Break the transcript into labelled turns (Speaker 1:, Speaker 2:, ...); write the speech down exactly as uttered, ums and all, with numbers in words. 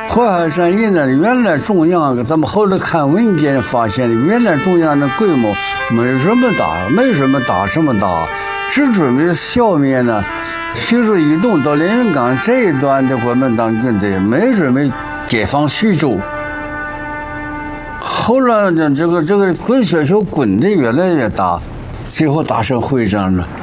Speaker 1: 淮海战役呢，原来中央咱们后来看文件发现，原来中央的规模没什么大，没什么大这么大，只准备消灭呢徐州以东到连云港这一段的国民党军队，没准备解放徐州。后来呢，这个这个滚雪球滚得越来越大，最后打成会战了。